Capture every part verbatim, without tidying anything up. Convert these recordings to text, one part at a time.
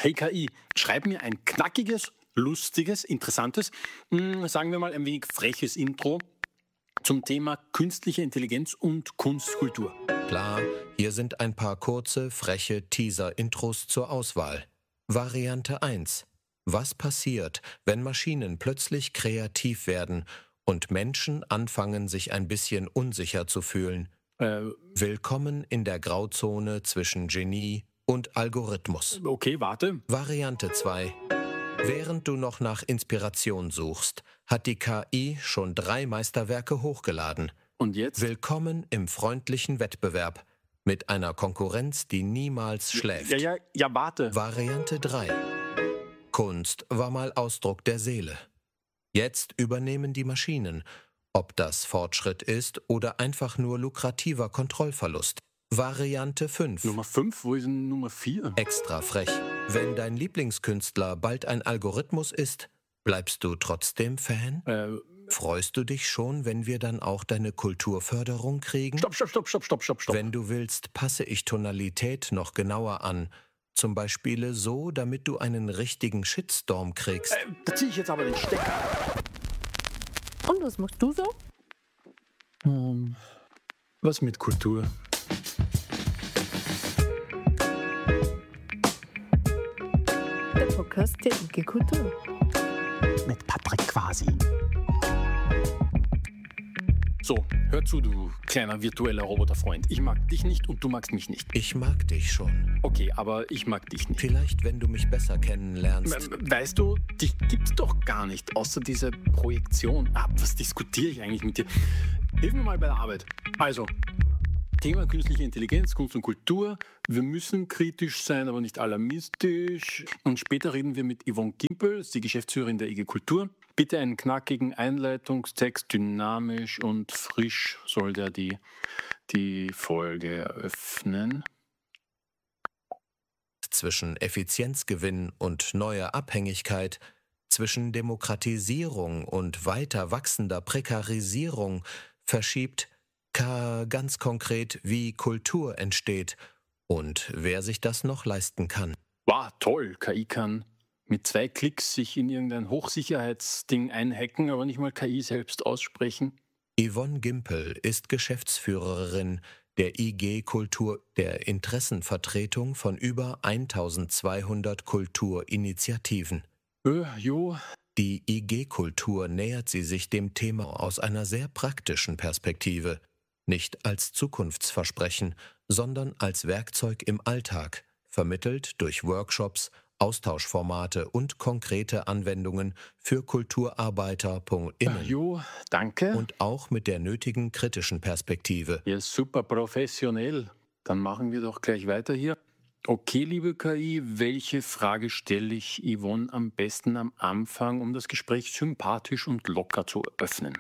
Hey K I, schreib mir ein knackiges, lustiges, interessantes, mh, sagen wir mal ein wenig freches Intro zum Thema künstliche Intelligenz und Kunstkultur. Klar, hier sind ein paar kurze, freche Teaser-Intros zur Auswahl. Variante eins. Was passiert, wenn Maschinen plötzlich kreativ werden und Menschen anfangen, sich ein bisschen unsicher zu fühlen? Äh, Willkommen in der Grauzone zwischen Genie und Algorithmus. okay, warte. Variante zwei. Während du noch nach Inspiration suchst, hat die K I schon drei Meisterwerke hochgeladen. Und jetzt? Willkommen im freundlichen Wettbewerb mit einer Konkurrenz, die niemals schläft. Ja, ja, ja, warte. Variante drei. Kunst war mal Ausdruck der Seele. Jetzt übernehmen die Maschinen, ob das Fortschritt ist oder einfach nur lukrativer Kontrollverlust. Variante fünf. Nummer fünf, wo ist denn Nummer vier? Extra frech. Wenn dein Lieblingskünstler bald ein Algorithmus ist, bleibst du trotzdem Fan? Äh, Freust du dich schon, wenn wir dann auch deine Kulturförderung kriegen? stopp, stopp, stopp, stopp, stopp, stopp, stopp. Wenn du willst, passe ich Tonalität noch genauer an. Zum Beispiel so, damit du einen richtigen Shitstorm kriegst. Äh, da ziehe ich jetzt aber den Stecker. Und was machst du so? Ähm, was mit Kultur? Der Podcast der I G Kultur. Mit Patrick Quasi. So, hör zu, du kleiner virtueller Roboterfreund. Ich mag dich nicht und du magst mich nicht. Ich mag dich schon. Okay, aber ich mag dich nicht. Vielleicht, wenn du mich besser kennenlernst. We- Weißt du, dich gibt's doch gar nicht, außer diese Projektion. Ah, was diskutiere ich eigentlich mit dir? Hilf mir mal bei der Arbeit. Also, Thema künstliche Intelligenz, Kunst und Kultur. Wir müssen kritisch sein, aber nicht alarmistisch. Und später reden wir mit Yvonne Gimpel, ist die Geschäftsführerin der I G Kultur. Bitte einen knackigen Einleitungstext, dynamisch und frisch soll der die, die Folge eröffnen. Zwischen Effizienzgewinn und neuer Abhängigkeit, zwischen Demokratisierung und weiter wachsender Prekarisierung verschiebt K ganz konkret, wie Kultur entsteht und wer sich das noch leisten kann. Wow, toll, K I kann mit zwei Klicks sich in irgendein Hochsicherheitsding einhacken, aber nicht mal K I selbst aussprechen. Yvonne Gimpel ist Geschäftsführerin der I G Kultur, der Interessenvertretung von über eintausendzweihundert Kulturinitiativen. Äh, jo, Die I G Kultur nähert sie sich dem Thema aus einer sehr praktischen Perspektive, nicht als Zukunftsversprechen, sondern als Werkzeug im Alltag, vermittelt durch Workshops, Austauschformate und konkrete Anwendungen für äh, KulturarbeiterInnen jo, danke. und auch mit der nötigen kritischen Perspektive. Ja, super professionell. Dann machen wir doch gleich weiter hier. Okay, liebe K I, welche Frage stelle ich Yvonne am besten am Anfang, um das Gespräch sympathisch und locker zu öffnen?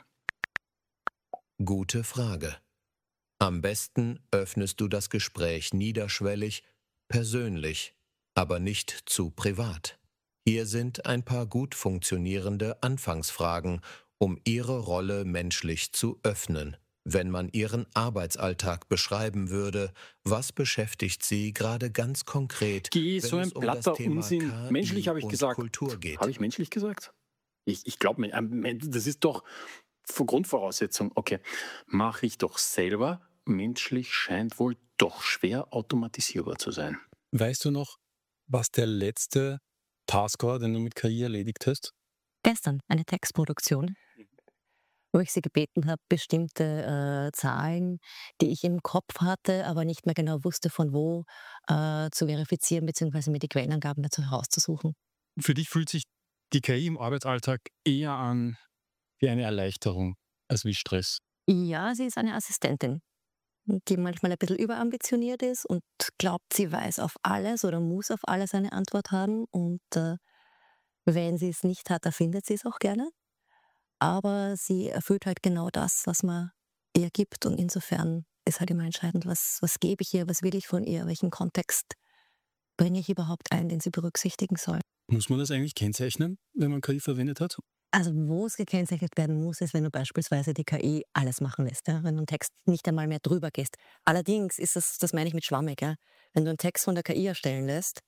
Gute Frage. Am besten öffnest du das Gespräch niederschwellig, persönlich, aber nicht zu privat. Hier sind ein paar gut funktionierende Anfangsfragen, um Ihre Rolle menschlich zu öffnen. Wenn man Ihren Arbeitsalltag beschreiben würde, was beschäftigt Sie gerade ganz konkret, Geh, wenn so ein es um das platter Thema Unsinn. K I Menschlich habe ich und gesagt. Kultur geht? Habe ich menschlich gesagt? Ich, ich glaube, das ist doch Vor- Grundvoraussetzung. Okay, mache ich doch selber. Menschlich scheint wohl doch schwer automatisierbar zu sein. Weißt du noch, was der letzte Task war, den du mit K I erledigt hast? Gestern eine Textproduktion, wo ich sie gebeten habe, bestimmte äh, Zahlen, die ich im Kopf hatte, aber nicht mehr genau wusste, von wo äh, zu verifizieren, beziehungsweise mir die Quellenangaben dazu herauszusuchen. Für dich fühlt sich die K I im Arbeitsalltag eher an wie eine Erleichterung als wie Stress. Ja, sie ist eine Assistentin, die manchmal ein bisschen überambitioniert ist und glaubt, sie weiß auf alles oder muss auf alles eine Antwort haben. Und äh, wenn sie es nicht hat, erfindet sie es auch gerne. Aber sie erfüllt halt genau das, was man ihr gibt. Und insofern ist halt immer entscheidend, was, was gebe ich ihr, was will ich von ihr, welchen Kontext bringe ich überhaupt ein, den sie berücksichtigen soll. Muss man das eigentlich kennzeichnen, wenn man K I verwendet hat? Also wo es gekennzeichnet werden muss, ist, wenn du beispielsweise die K I alles machen lässt, ja? Wenn du einen Text nicht einmal mehr drüber gehst. Allerdings ist das, das meine ich mit schwammig, ja? Wenn du einen Text von der K I erstellen lässt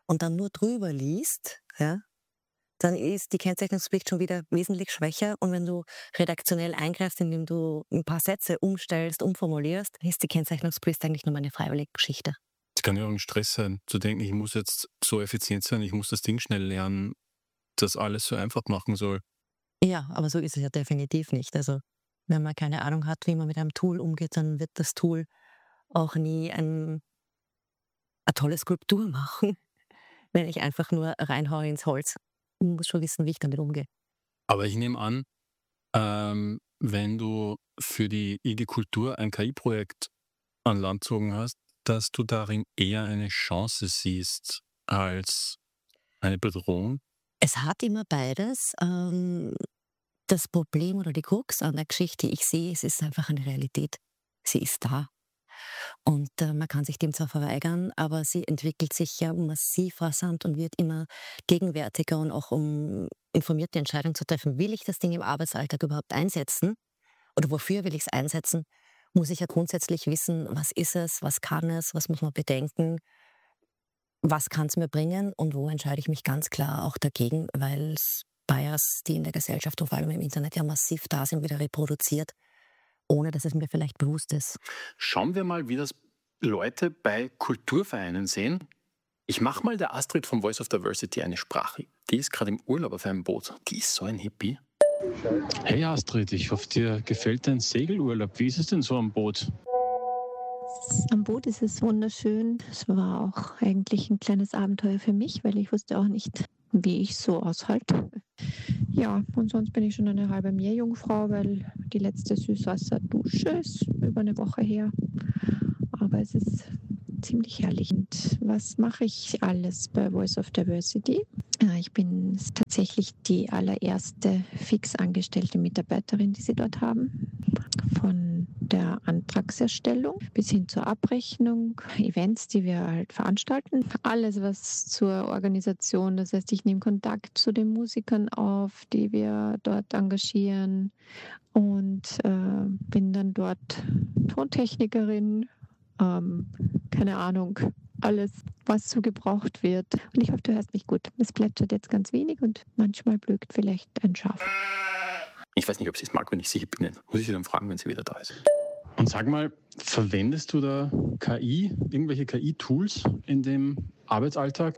und dann nur drüber liest, ja, dann ist die Kennzeichnungspflicht schon wieder wesentlich schwächer. Und wenn du redaktionell eingreifst, indem du ein paar Sätze umstellst, umformulierst, dann ist die Kennzeichnungspflicht eigentlich nur eine freiwillige Geschichte. Es kann ja auch ein Stress sein, zu denken, ich muss jetzt so effizient sein, ich muss das Ding schnell lernen, das alles so einfach machen soll. Ja, aber so ist es ja definitiv nicht. Also wenn man keine Ahnung hat, wie man mit einem Tool umgeht, dann wird das Tool auch nie ein, eine tolle Skulptur machen, wenn ich einfach nur reinhaue ins Holz. Ich muss schon wissen, wie ich damit umgehe. Aber ich nehme an, ähm, wenn du für die I G Kultur ein K I-Projekt an Land gezogen hast, dass du darin eher eine Chance siehst als eine Bedrohung. Es hat immer beides. Ähm, das Problem oder die Krux an der Geschichte, die ich sehe, es ist einfach eine Realität. Sie ist da. Und äh, man kann sich dem zwar verweigern, aber sie entwickelt sich ja massiv rasant und wird immer gegenwärtiger. Und auch um informierte Entscheidungen zu treffen, will ich das Ding im Arbeitsalltag überhaupt einsetzen oder wofür will ich es einsetzen, muss ich ja grundsätzlich wissen, was ist es, was kann es, was muss man bedenken, was kann es mir bringen und wo entscheide ich mich ganz klar auch dagegen, weil es Bias, die in der Gesellschaft und vor allem im Internet ja massiv da sind, wieder reproduziert, ohne dass es mir vielleicht bewusst ist. Schauen wir mal, wie das Leute bei Kulturvereinen sehen. Ich mache mal der Astrid vom Voice of Diversity eine Sprache. Die ist gerade im Urlaub auf einem Boot. Die ist so ein Hippie. Hey Astrid, ich hoffe, dir gefällt dein Segelurlaub. Wie ist es denn so am Boot? Am Boot ist es wunderschön. Es war auch eigentlich ein kleines Abenteuer für mich, weil ich wusste auch nicht, wie ich so aushalte. Ja, und sonst bin ich schon eine halbe Meerjungfrau, weil die letzte Süßwasserdusche ist über eine Woche her. Aber es ist ziemlich herrlich. Und was mache ich alles bei Voice of Diversity? Ich bin tatsächlich die allererste fix angestellte Mitarbeiterin, die sie dort haben. Von der Antragserstellung bis hin zur Abrechnung, Events, die wir halt veranstalten. Alles, was zur Organisation, das heißt, ich nehme Kontakt zu den Musikern auf, die wir dort engagieren und äh, bin dann dort Tontechnikerin, ähm, keine Ahnung, alles, was so gebraucht wird. Und ich hoffe, du hörst mich gut. Es plätschert jetzt ganz wenig und manchmal blökt vielleicht ein Schaf. Ich weiß nicht, ob sie es mag, wenn ich sie Hippie nenne. Muss ich sie dann fragen, wenn sie wieder da ist. Und sag mal, verwendest du da K I, irgendwelche K I-Tools in dem Arbeitsalltag?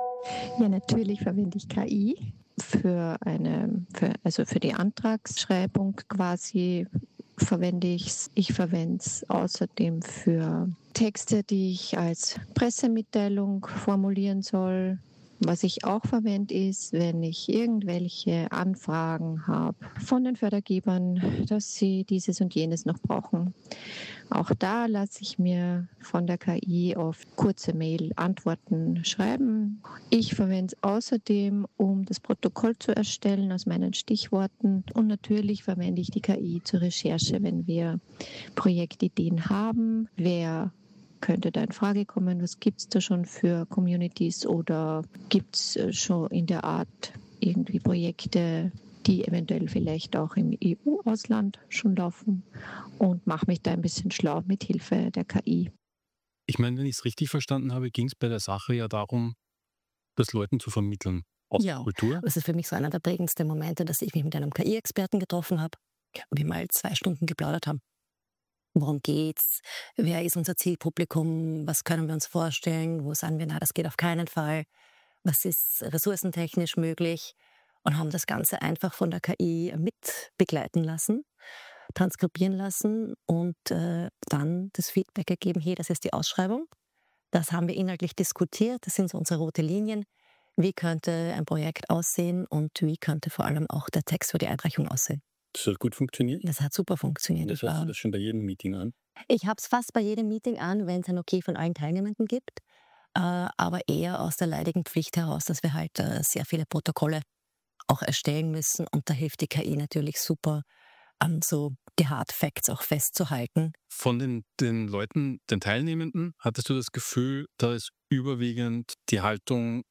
Ja, natürlich verwende ich K I für eine, für, also für die Antragsschreibung quasi verwende ich es. Ich verwende es außerdem für Texte, die ich als Pressemitteilung formulieren soll. Was ich auch verwende, ist, wenn ich irgendwelche Anfragen habe von den Fördergebern, dass sie dieses und jenes noch brauchen. Auch da lasse ich mir von der K I auf kurze Mail-Antworten schreiben. Ich verwende es außerdem, um das Protokoll zu erstellen aus meinen Stichworten. Und natürlich verwende ich die K I zur Recherche, wenn wir Projektideen haben. Wer könnte da in Frage kommen? Was gibt es da schon für Communities oder gibt es schon in der Art irgendwie Projekte, die eventuell vielleicht auch im E U-Ausland schon laufen, und mache mich da ein bisschen schlau mit Hilfe der K I. Ich meine, wenn ich es richtig verstanden habe, ging es bei der Sache ja darum, das Leuten zu vermitteln aus Ja. der Kultur. Das ist für mich so einer der prägendsten Momente, dass ich mich mit einem K I-Experten getroffen habe und wir mal zwei Stunden geplaudert haben. Worum geht's? Wer ist unser Zielpublikum? Was können wir uns vorstellen? Wo sagen wir, na, das geht auf keinen Fall? Was ist ressourcentechnisch möglich? Und haben das Ganze einfach von der K I mit begleiten lassen, transkribieren lassen und äh, dann das Feedback gegeben, hey, das ist die Ausschreibung. Das haben wir inhaltlich diskutiert, das sind so unsere rote Linien. Wie könnte ein Projekt aussehen und wie könnte vor allem auch der Text für die Einreichung aussehen? Das hat gut funktioniert. Das hat super funktioniert. Das Ich hast war- du das schon bei jedem Meeting an. Ich habe es fast bei jedem Meeting an, wenn es ein Okay von allen Teilnehmenden gibt, äh, aber eher aus der leidigen Pflicht heraus, dass wir halt äh, sehr viele Protokolle auch erstellen müssen, und da hilft die K I natürlich super, an so die Hard Facts auch festzuhalten. Von den, den Leuten, den Teilnehmenden, hattest du das Gefühl, da ist überwiegend die Haltung,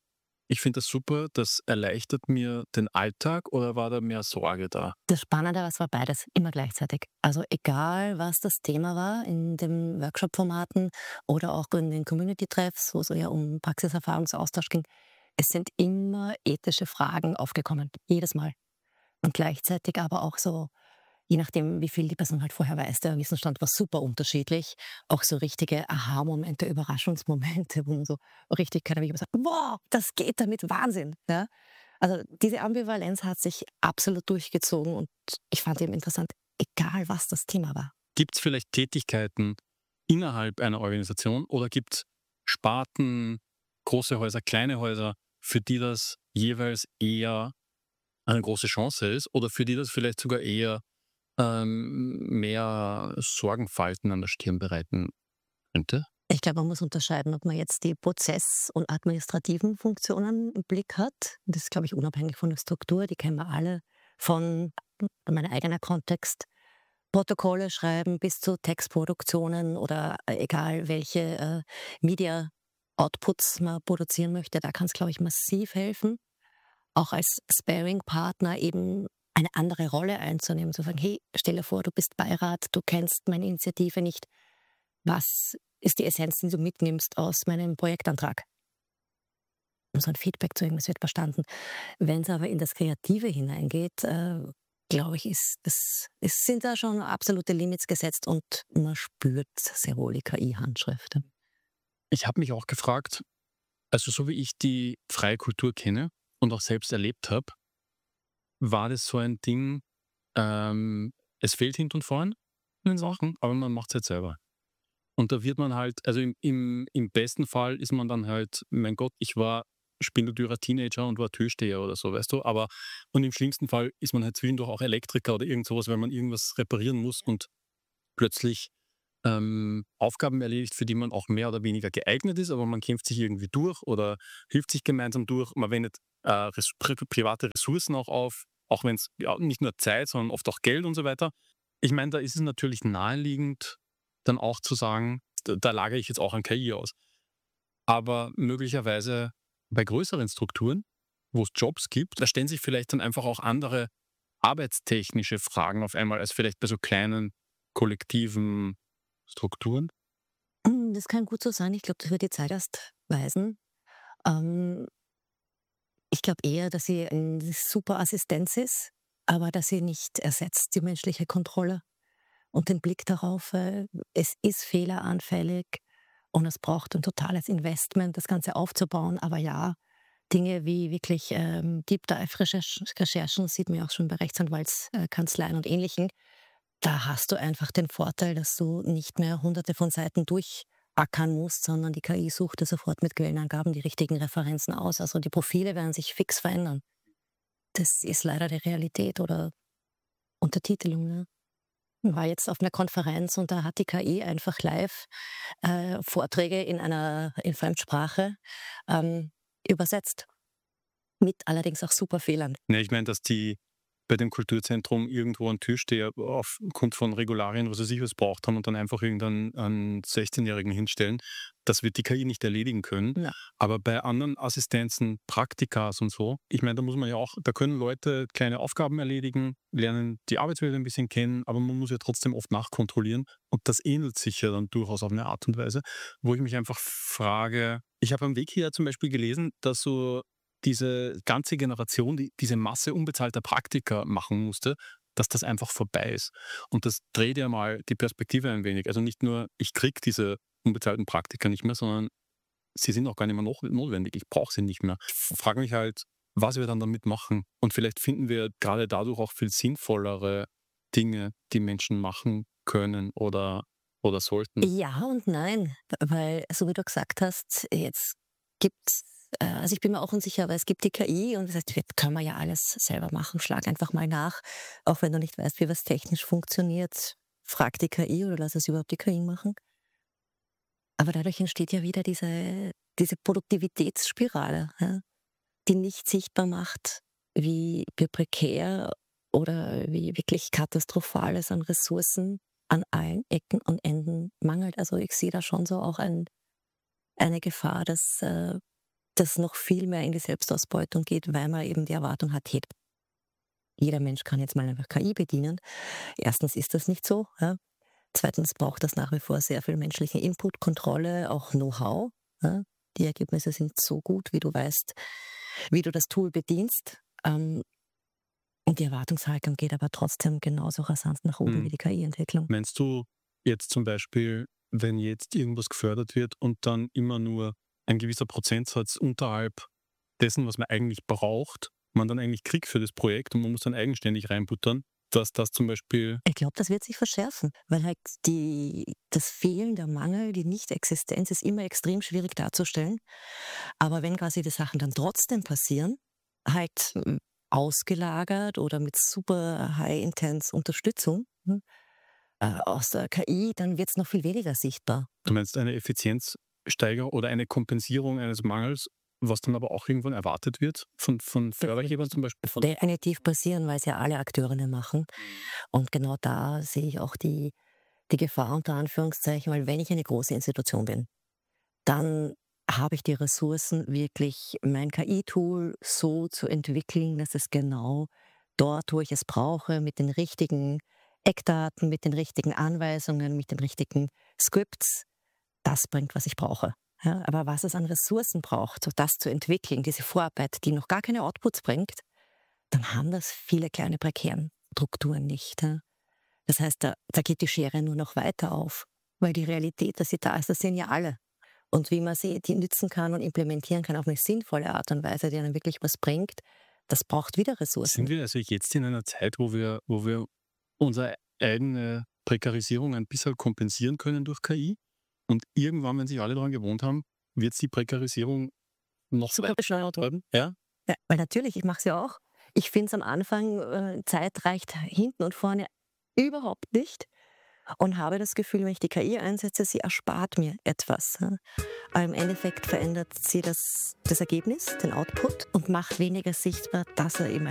Ich finde das super, das erleichtert mir den Alltag oder war da mehr Sorge da? Das Spannende war, es war beides immer gleichzeitig. Also egal, was das Thema war in den Workshop-Formaten oder auch in den Community-Treffs, wo es ja um Praxiserfahrungsaustausch ging, es sind immer ethische Fragen aufgekommen, jedes Mal. Und gleichzeitig aber auch so, je nachdem, wie viel die Person halt vorher weiß, der Wissensstand war super unterschiedlich. Auch so richtige Aha-Momente, Überraschungsmomente, wo man so richtig keiner wie sagt, wow, das geht damit, Wahnsinn. Ja? Also diese Ambivalenz hat sich absolut durchgezogen und ich fand eben interessant, egal was das Thema war. Gibt es vielleicht Tätigkeiten innerhalb einer Organisation oder gibt es Sparten, große Häuser, kleine Häuser, für die das jeweils eher eine große Chance ist oder für die das vielleicht sogar eher ähm, mehr Sorgenfalten an der Stirn bereiten könnte? Ich glaube, man muss unterscheiden, ob man jetzt die Prozess- und administrativen Funktionen im Blick hat. Das ist, glaube ich, unabhängig von der Struktur. Die kennen wir alle von meinem eigenen Kontext. Protokolle schreiben bis zu Textproduktionen oder äh, egal welche äh, Media-Outputs man produzieren möchte. Da kann es, glaube ich, massiv helfen. Auch als Sparing-Partner eben eine andere Rolle einzunehmen, zu sagen, hey, stell dir vor, du bist Beirat, du kennst meine Initiative nicht. Was ist die Essenz, die du mitnimmst aus meinem Projektantrag? Um so ein Feedback zu geben, es wird verstanden. Wenn es aber in das Kreative hineingeht, äh, glaube ich, ist das, es sind da schon absolute Limits gesetzt und man spürt sehr wohl die K I-Handschrift. Ich habe mich auch gefragt, also so wie ich die freie Kultur kenne und auch selbst erlebt habe, war das so ein Ding, ähm, es fehlt hinten und vorn in den Sachen, aber man macht es halt selber. Und da wird man halt, also im, im, im besten Fall ist man dann halt, mein Gott, ich war spindeldürrer Teenager und war Türsteher oder so, weißt du, aber und im schlimmsten Fall ist man halt zwischendurch auch Elektriker oder irgend sowas, weil man irgendwas reparieren muss und plötzlich ähm, Aufgaben erledigt, für die man auch mehr oder weniger geeignet ist, aber man kämpft sich irgendwie durch oder hilft sich gemeinsam durch. Man wendet äh, res pri private Ressourcen auch auf, auch wenn es ja, nicht nur Zeit, sondern oft auch Geld und so weiter. Ich meine, da ist es natürlich naheliegend, dann auch zu sagen, da, da lagere ich jetzt auch an K I aus. Aber möglicherweise bei größeren Strukturen, wo es Jobs gibt, da stellen sich vielleicht dann einfach auch andere arbeitstechnische Fragen auf einmal, als vielleicht bei so kleinen kollektiven Strukturen. Mm, Das kann gut so sein. Ich glaube, das wird die Zeit erst weisen. Ähm, ich glaube eher, dass sie eine super Assistenz ist, aber dass sie nicht ersetzt die menschliche Kontrolle und den Blick darauf, äh, es ist fehleranfällig und es braucht ein totales Investment, das Ganze aufzubauen. Aber ja, Dinge wie wirklich ähm, Deep Dive Recherchen, Recherchen, sieht man ja auch schon bei Rechtsanwaltskanzleien und Ähnlichen, da hast du einfach den Vorteil, dass du nicht mehr hunderte von Seiten durchackern musst, sondern die K I sucht dir sofort mit Quellenangaben die richtigen Referenzen aus. Also die Profile werden sich fix verändern. Das ist leider die Realität oder Untertitelung. Ne? Ich war jetzt auf einer Konferenz und da hat die K I einfach live äh, Vorträge in einer in Fremdsprache ähm, übersetzt. Mit allerdings auch super Fehlern. Ja, ich meine, dass die bei dem Kulturzentrum irgendwo ein Türsteher aufgrund von Regularien, was sie sich was braucht haben und dann einfach irgendeinen einen sechzehnjährigen hinstellen, das wird die K I nicht erledigen können. Ja. Aber bei anderen Assistenzen, Praktikas und so, ich meine, da muss man ja auch, da können Leute kleine Aufgaben erledigen, lernen die Arbeitswelt ein bisschen kennen, aber man muss ja trotzdem oft nachkontrollieren und das ähnelt sich ja dann durchaus auf eine Art und Weise, wo ich mich einfach frage, ich habe am Weg hier zum Beispiel gelesen, dass so diese ganze Generation, die diese Masse unbezahlter Praktika machen musste, dass das einfach vorbei ist. Und das dreht ja mal die Perspektive ein wenig. Also nicht nur, ich kriege diese unbezahlten Praktika nicht mehr, sondern sie sind auch gar nicht mehr noch notwendig. Ich brauche sie nicht mehr. Ich frage mich halt, was wir dann damit machen. Und vielleicht finden wir gerade dadurch auch viel sinnvollere Dinge, die Menschen machen können oder, oder sollten. Ja und nein, weil, so wie du gesagt hast, jetzt gibt's, äh, also ich bin mir auch unsicher, aber es gibt die K I und das heißt, wir können wir ja alles selber machen. Schlag einfach mal nach, auch wenn du nicht weißt, wie was technisch funktioniert. Frag die K I oder lass es überhaupt die K I machen. Aber dadurch entsteht ja wieder diese, diese Produktivitätsspirale, ja, die nicht sichtbar macht, wie, wie prekär oder wie wirklich katastrophal es an Ressourcen an allen Ecken und Enden mangelt. Also ich sehe da schon so auch ein, eine Gefahr, dass, äh, das noch viel mehr in die Selbstausbeutung geht, weil man eben die Erwartung hat, hey, jeder Mensch kann jetzt mal einfach K I bedienen. Erstens ist das nicht so. Ja. Zweitens braucht das nach wie vor sehr viel menschliche Input, Kontrolle, auch Know-how. Ja. Die Ergebnisse sind so gut, wie du weißt, wie du das Tool bedienst. Ähm, und die Erwartungshaltung geht aber trotzdem genauso rasant nach oben Hm. wie die K I-Entwicklung. Meinst du jetzt zum Beispiel, wenn jetzt irgendwas gefördert wird und dann immer nur ein gewisser Prozentsatz unterhalb dessen, was man eigentlich braucht, man dann eigentlich kriegt für das Projekt und man muss dann eigenständig reinbuttern, dass das zum Beispiel... Ich glaube, das wird sich verschärfen, weil halt die, das Fehlen, der Mangel, die Nicht-Existenz ist immer extrem schwierig darzustellen. Aber wenn quasi die Sachen dann trotzdem passieren, halt ähm, ausgelagert oder mit super high-intense Unterstützung hm, äh, aus der K I, dann wird es noch viel weniger sichtbar. Du meinst eine Effizienzsteigerung oder eine Kompensierung eines Mangels, was dann aber auch irgendwann erwartet wird von, von Fördergebern zum Beispiel? Von Definitiv passieren, weil es ja alle Akteurinnen machen. Und genau da sehe ich auch die, die Gefahr unter Anführungszeichen, weil wenn ich eine große Institution bin, dann habe ich die Ressourcen, wirklich mein K I-Tool so zu entwickeln, dass es genau dort, wo ich es brauche, mit den richtigen Eckdaten, mit den richtigen Anweisungen, mit den richtigen Scripts, das bringt, was ich brauche. Ja, aber was es an Ressourcen braucht, so das zu entwickeln, diese Vorarbeit, die noch gar keine Outputs bringt, dann haben das viele kleine prekären Strukturen nicht. Ja. Das heißt, da, da geht die Schere nur noch weiter auf, weil die Realität, dass sie da ist, das sehen ja alle. Und wie man sie die nützen kann und implementieren kann auf eine sinnvolle Art und Weise, die einem wirklich was bringt, das braucht wieder Ressourcen. Sind wir also jetzt in einer Zeit, wo wir, wo wir unsere eigene Prekarisierung ein bisschen kompensieren können durch K I? Und irgendwann, wenn sich alle daran gewohnt haben, wird die Prekarisierung noch so beschleunigt werden? Ja? Ja, weil natürlich, ich mache es ja auch. Ich finde es am Anfang, äh, Zeit reicht hinten und vorne überhaupt nicht. Und habe das Gefühl, wenn ich die K I einsetze, sie erspart mir etwas. Ja. Aber im Endeffekt verändert sie das, das Ergebnis, den Output und macht weniger sichtbar, dass er eben